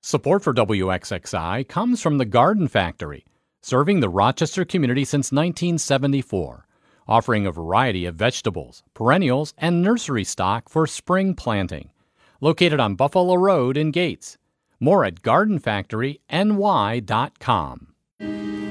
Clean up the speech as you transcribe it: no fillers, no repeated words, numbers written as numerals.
Support for WXXI comes from the Garden Factory, serving the Rochester community since 1974, offering a variety of vegetables, perennials, and nursery stock for spring planting. Located on Buffalo Road in Gates. More at gardenfactoryny.com.